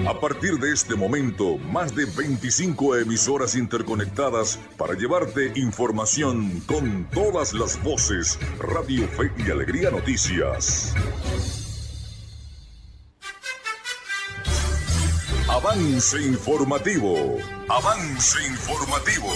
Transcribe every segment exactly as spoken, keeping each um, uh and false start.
A partir de este momento, más de veinticinco emisoras interconectadas para llevarte información con todas las voces. Radio Fe y Alegría Noticias. Avance informativo. Avance informativo.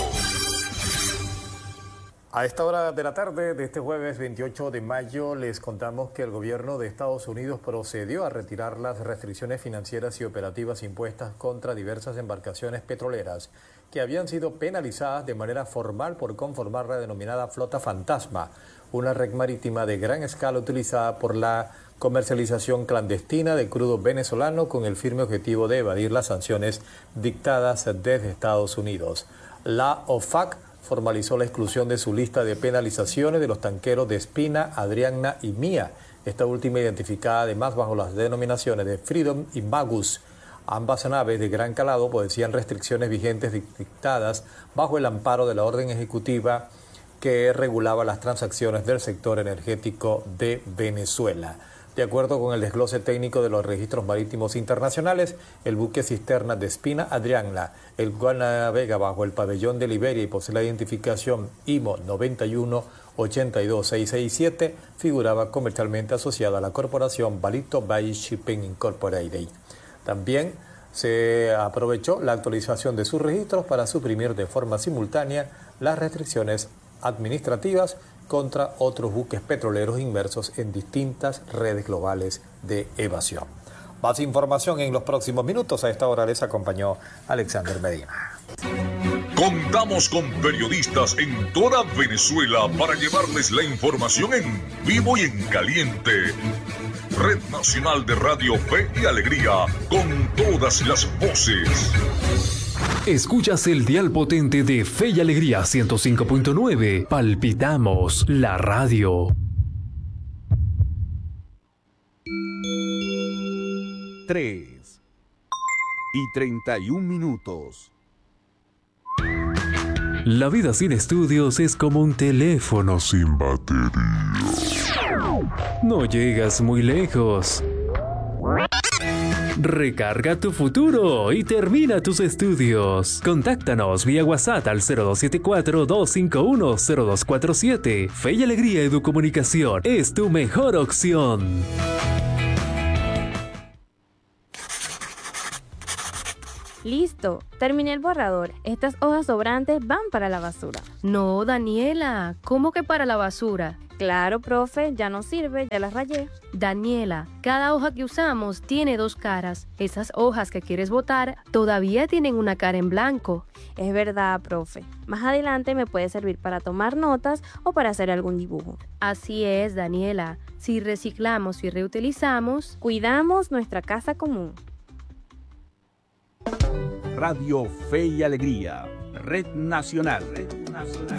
A esta hora de la tarde de este jueves veintiocho de mayo les contamos que el gobierno de Estados Unidos procedió a retirar las restricciones financieras y operativas impuestas contra diversas embarcaciones petroleras que habían sido penalizadas de manera formal por conformar la denominada Flota Fantasma, una red marítima de gran escala utilizada por la comercialización clandestina de crudo venezolano con el firme objetivo de evadir las sanciones dictadas desde Estados Unidos. La O F A C formalizó la exclusión de su lista de penalizaciones de los tanqueros de Espina, Adriana y Mía, esta última identificada además bajo las denominaciones de Freedom y Magus. Ambas naves de gran calado obedecían restricciones vigentes dictadas bajo el amparo de la orden ejecutiva que regulaba las transacciones del sector energético de Venezuela. De acuerdo con el desglose técnico de los registros marítimos internacionales, el buque cisterna de Espina Adriana, el cual navega bajo el pabellón de Liberia y posee la identificación I M O noventa y uno ochenta y dos seiscientos sesenta y siete, figuraba comercialmente asociada a la corporación Balito Bay Shipping Incorporated. También se aprovechó la actualización de sus registros para suprimir de forma simultánea las restricciones administrativas contra otros buques petroleros inmersos en distintas redes globales de evasión. Más información en los próximos minutos. A esta hora les acompañó Alexander Medina. Contamos con periodistas en toda Venezuela para llevarles la información en vivo y en caliente. Red Nacional de Radio Fe y Alegría, con todas las voces. Escuchas el dial potente de Fe y Alegría ciento cinco punto nueve. Palpitamos la radio. Tres y treinta y un minutos. La vida sin estudios es como un teléfono sin batería. No llegas muy lejos. Recarga tu futuro y termina tus estudios. Contáctanos vía WhatsApp al cero dos siete cuatro, dos cinco uno, cero dos cuatro siete. Fe y Alegría Educomunicación es tu mejor opción. Listo, terminé el borrador. Estas hojas sobrantes van para la basura. No, Daniela, ¿cómo que para la basura? Claro, profe, ya no sirve, ya las rayé. Daniela, cada hoja que usamos tiene dos caras. Esas hojas que quieres botar todavía tienen una cara en blanco. Es verdad, profe. Más adelante me puede servir para tomar notas o para hacer algún dibujo. Así es, Daniela. Si reciclamos y reutilizamos, cuidamos nuestra casa común. Radio Fe y Alegría, Red Nacional. Red Nacional.